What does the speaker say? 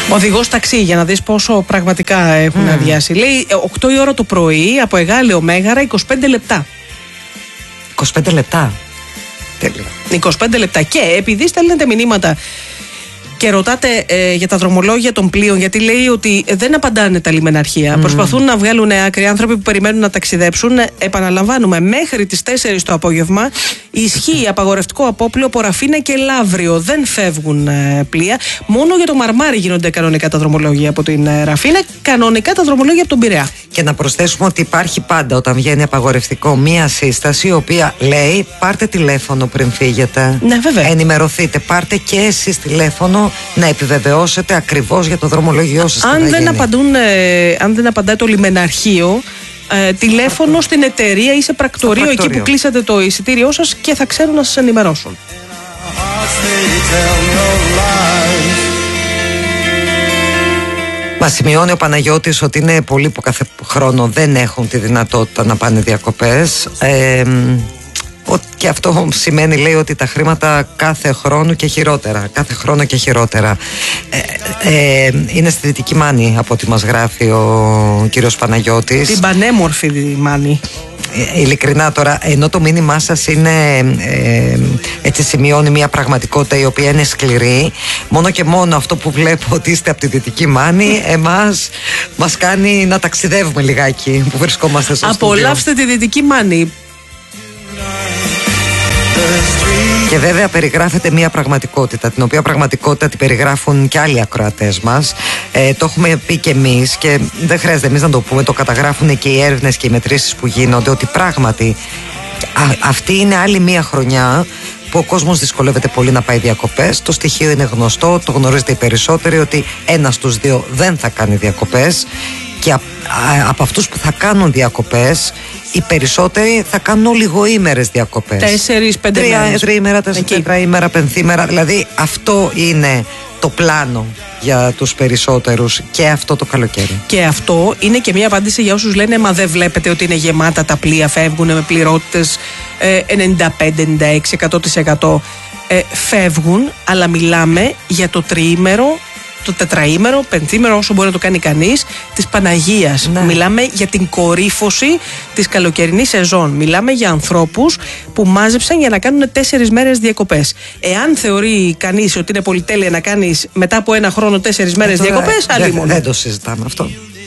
Οδηγός ταξί, για να δεις πόσο πραγματικά έχουν αδειάσει. Λέει 8 η ώρα το πρωί από Εγάλεο Μέγαρα, 25 λεπτά. 25 λεπτά. Τέλεια. 25 λεπτά. Και επειδή στέλνετε μηνύματα και ρωτάτε για τα δρομολόγια των πλοίων, γιατί λέει ότι δεν απαντάνε τα λιμεναρχεία. Προσπαθούν να βγάλουν άκρη άνθρωποι που περιμένουν να ταξιδέψουν. Επαναλαμβάνουμε, μέχρι τις 4 το απόγευμα ισχύει απαγορευτικό απόπλοιο από Ραφίνα και Λαύριο. Δεν φεύγουν πλοία. Μόνο για το Μαρμάρι γίνονται κανονικά τα δρομολόγια από την Ραφίνα, κανονικά τα δρομολόγια από τον Πειραιά. Και να προσθέσουμε ότι υπάρχει πάντα, όταν βγαίνει απαγορευτικό, μία σύσταση η οποία λέει: πάρτε τηλέφωνο πριν φύγετε. Ναι, βέβαια. Ενημερωθείτε. Πάρτε και εσείς τηλέφωνο να επιβεβαιώσετε ακριβώς για το δρομολόγιο σας. Αν δεν απαντάει το λιμεναρχείο, τηλέφωνο στην εταιρεία ή σε πρακτορείο εκεί που κλείσατε το εισιτήριό σας και θα ξέρουν να σας ενημερώσουν. Μας σημειώνει ο Παναγιώτης ότι είναι πολλοί που κάθε χρόνο δεν έχουν τη δυνατότητα να πάνε διακοπές. Και αυτό σημαίνει, λέει, ότι τα χρήματα κάθε χρόνο και χειρότερα. Είναι στη Δυτική Μάνη, από ό,τι μας γράφει ο κύριος Παναγιώτης. Την πανέμορφη Μάνη. Ειλικρινά τώρα, ενώ το μήνυμά σας είναι έτσι, σημειώνει μια πραγματικότητα η οποία είναι σκληρή, μόνο και μόνο αυτό που βλέπω ότι είστε από τη Δυτική Μάνη μας κάνει να ταξιδεύουμε λιγάκι που βρισκόμαστε στο στούντιο. Απολαύστε τη Δυτική Μάνη. Και βέβαια περιγράφεται μια πραγματικότητα, την οποία πραγματικότητα την περιγράφουν και άλλοι ακροατές μας. Το έχουμε πει και εμείς και δεν χρειάζεται εμείς να το πούμε, το καταγράφουν και οι έρευνες και οι μετρήσεις που γίνονται, ότι πράγματι αυτή είναι άλλη μια χρονιά που ο κόσμος δυσκολεύεται πολύ να πάει διακοπές. Το στοιχείο είναι γνωστό, το γνωρίζετε οι περισσότεροι, ότι 1 στους 2 δεν θα κάνει διακοπές. Και από αυτούς που θα κάνουν διακοπές, οι περισσότεροι θα κάνουν λιγοήμερες διακοπές. 4-5 μέρες. 3 ημέρα, 4 ημέρα, 5 ημέρα. Δηλαδή αυτό είναι το πλάνο για τους περισσότερους και αυτό το καλοκαίρι. Και αυτό είναι και μια απάντηση για όσους λένε: μα δεν βλέπετε ότι είναι γεμάτα τα πλοία, φεύγουν με πληρότητες 95-96-100%. Φεύγουν, αλλά μιλάμε για το τριήμερο, το τετραήμερο, πενθήμερο, όσο μπορεί να το κάνει κανείς, της Παναγίας. Ναι. Μιλάμε για την κορύφωση της καλοκαιρινής σεζόν. Μιλάμε για ανθρώπους που μάζεψαν για να κάνουν 4 μέρες διακοπές. Εάν θεωρεί κανείς ότι είναι πολυτέλεια να κάνεις μετά από 1 χρόνο 4 μέρες διακοπές, άλλη μόνο. Δεν το συζητάμε αυτό.